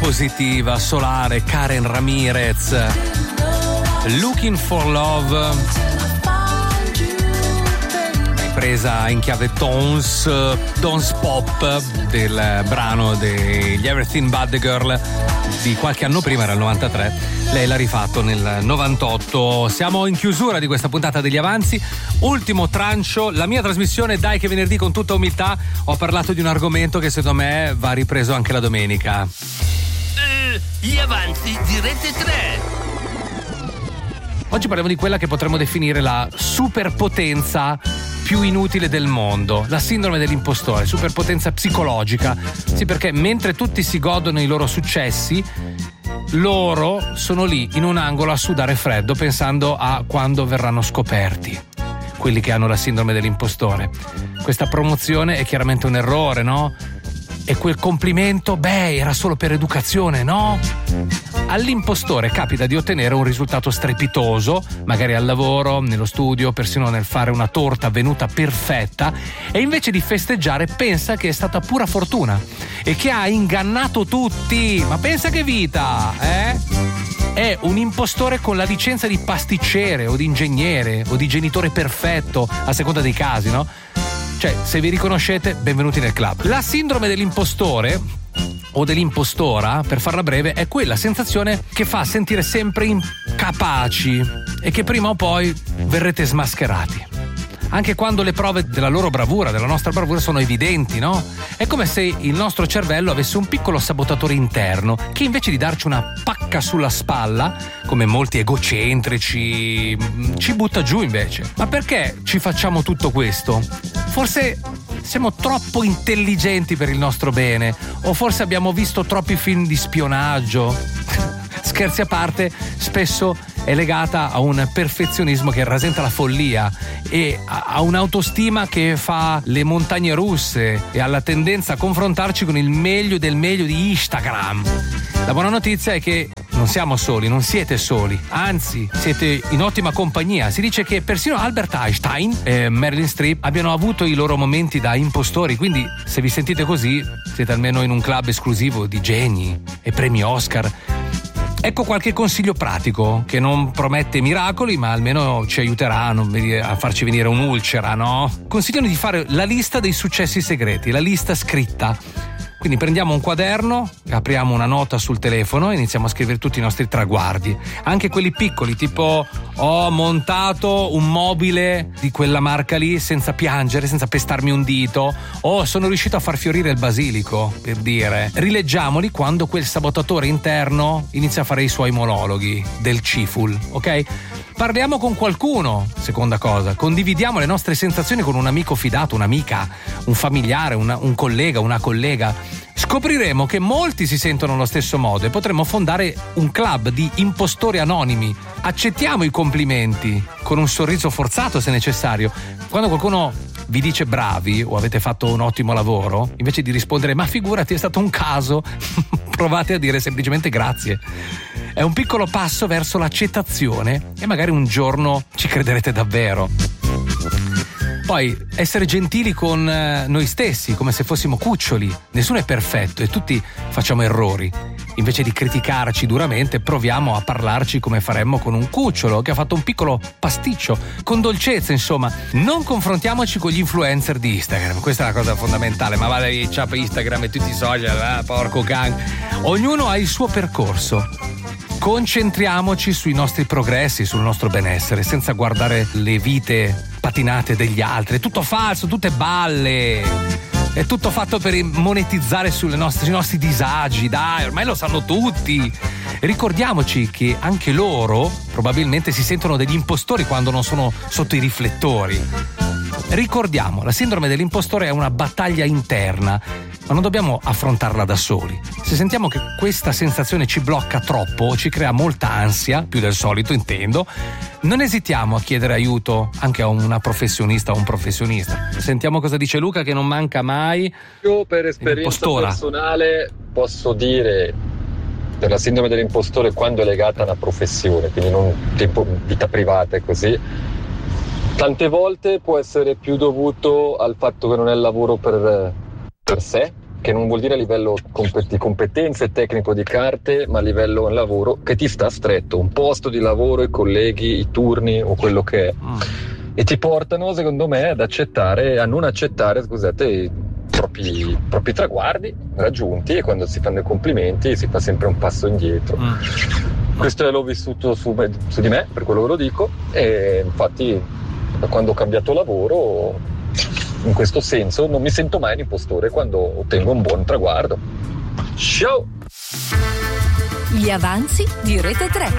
positiva, solare, Karen Ramirez, Looking for Love, presa in chiave Dance Pop del brano degli Everything But the Girl di qualche anno prima, era il 93. Lei l'ha rifatto nel 98. Siamo in chiusura di questa puntata degli Avanzi, ultimo trancio, la mia trasmissione Dai che venerdì. Con tutta umiltà ho parlato di un argomento che secondo me va ripreso anche la domenica. Gli Avanzi di Rete 3. Oggi parliamo di quella che potremmo definire la superpotenza più inutile del mondo, la sindrome dell'impostore, superpotenza psicologica. Sì, perché mentre tutti si godono i loro successi, loro sono lì in un angolo a sudare freddo pensando a quando verranno scoperti, quelli che hanno la sindrome dell'impostore. Questa promozione è chiaramente un errore, no? E quel complimento, era solo per educazione, no? All'impostore capita di ottenere un risultato strepitoso, magari al lavoro, nello studio, persino nel fare una torta venuta perfetta, e invece di festeggiare pensa che è stata pura fortuna e che ha ingannato tutti. Ma pensa che vita, eh? È un impostore con la licenza di pasticcere o di ingegnere o di genitore perfetto, a seconda dei casi, no? Cioè, se vi riconoscete, benvenuti nel club. La sindrome dell'impostore o dell'impostora, per farla breve, è quella sensazione che fa sentire sempre incapaci e che prima o poi verrete smascherati. Anche quando le prove della loro bravura, della nostra bravura, sono evidenti, no? È come se il nostro cervello avesse un piccolo sabotatore interno che invece di darci una pacca sulla spalla, come molti egocentrici, ci butta giù invece. Ma perché ci facciamo tutto questo? Forse siamo troppo intelligenti per il nostro bene, o forse abbiamo visto troppi film di spionaggio. Scherzi a parte, spesso è legata a un perfezionismo che rasenta la follia e a un'autostima che fa le montagne russe e alla tendenza a confrontarci con il meglio del meglio di Instagram. La buona notizia è che non siamo soli, non siete soli, anzi siete in ottima compagnia. Si dice che persino Albert Einstein e Meryl Streep abbiano avuto i loro momenti da impostori, quindi se vi sentite così siete almeno in un club esclusivo di geni e premi Oscar. Ecco qualche consiglio pratico che non promette miracoli, ma almeno ci aiuterà a farci venire un'ulcera, no? Consigliano di fare la lista dei successi segreti, la lista scritta. Quindi prendiamo un quaderno, apriamo una nota sul telefono e iniziamo a scrivere tutti i nostri traguardi, anche quelli piccoli, tipo ho montato un mobile di quella marca lì senza piangere, senza pestarmi un dito, o sono riuscito a far fiorire il basilico, per dire. Rileggiamoli quando quel sabotatore interno inizia a fare i suoi monologhi del Ciful, ok? Parliamo con qualcuno, seconda cosa, condividiamo le nostre sensazioni con un amico fidato, un'amica, un familiare, un collega, una collega. Scopriremo che molti si sentono allo stesso modo e potremmo fondare un club di impostori anonimi. Accettiamo i complimenti con un sorriso forzato se necessario. Quando qualcuno vi dice bravi o avete fatto un ottimo lavoro, invece di rispondere ma figurati è stato un caso, provate a dire semplicemente grazie. È un piccolo passo verso l'accettazione e magari un giorno ci crederete davvero. Poi essere gentili con noi stessi, come se fossimo cuccioli. Nessuno è perfetto e tutti facciamo errori. Invece di criticarci duramente, proviamo a parlarci come faremmo con un cucciolo che ha fatto un piccolo pasticcio, con dolcezza, insomma. Non confrontiamoci con gli influencer di Instagram, questa è una cosa fondamentale. Ma vale lì, ciao Instagram e tutti i social, porco gang. Ognuno ha il suo percorso. Concentriamoci sui nostri progressi, sul nostro benessere, senza guardare le vite patinate degli altri. È tutto falso, tutte balle. È tutto fatto per monetizzare sui nostri disagi. Dai, ormai lo sanno tutti. Ricordiamoci che anche loro probabilmente si sentono degli impostori quando non sono sotto i riflettori. Ricordiamo, la sindrome dell'impostore è una battaglia interna, ma non dobbiamo affrontarla da soli. Se sentiamo che questa sensazione ci blocca troppo o ci crea molta ansia, più del solito intendo, non esitiamo a chiedere aiuto anche a una professionista o un professionista. Sentiamo cosa dice Luca, che non manca mai. Io per esperienza personale posso dire, per la sindrome dell'impostore, quando è legata a una professione, quindi non tipo vita privata e così, tante volte può essere più dovuto al fatto che non è il lavoro per sé, che non vuol dire a livello di competenze tecnico di carte, ma a livello lavoro che ti sta stretto, un posto di lavoro, i colleghi, i turni o quello che è. E ti portano, secondo me, a non accettare, scusate, i propri traguardi raggiunti, e quando si fanno i complimenti si fa sempre un passo indietro. Questo l'ho vissuto su di me, per quello che lo dico, e infatti da quando ho cambiato lavoro, in questo senso, non mi sento mai un impostore quando ottengo un buon traguardo. Ciao! Gli avanzi di Rete 3.